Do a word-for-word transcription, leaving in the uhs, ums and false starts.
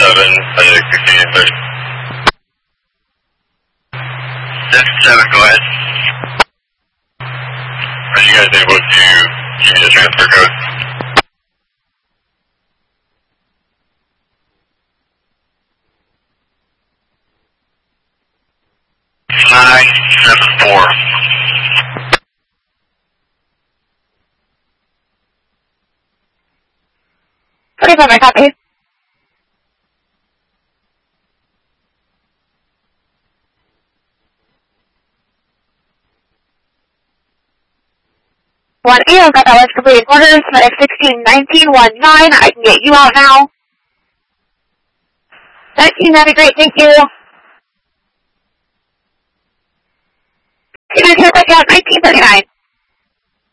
seven, uh, sixteen thirty. six seven, go ahead. Are you guys able to give me the transfer code? nine seven four. forty-seven, I copy. one eight, I've got that list completed orders, that is sixteen nineteen nineteen, I can get you out now. nineteen, that'd be great, thank you. Can I take that down, nineteen thirty-nine.